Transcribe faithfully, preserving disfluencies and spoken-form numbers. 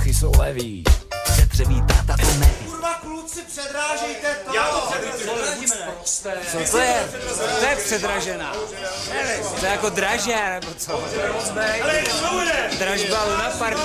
prachy jsou levý. Předřeví táta to neví. Kurva, kluci, předrážejte to! Já to předrážíme. Co to je? To je předražená. Nevím, to je jako dražé, nebo co? Ale co bude? Dražba Luna Park.